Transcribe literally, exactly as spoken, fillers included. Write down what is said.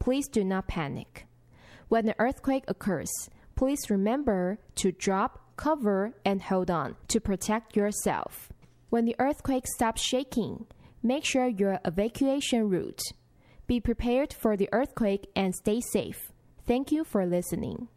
please do not panic. When an earthquake occurs, please remember to drop, cover, and hold on to protect yourself. When the earthquake stops shaking, make sure your evacuation route. Be prepared for the earthquake and stay safe. Thank you for listening.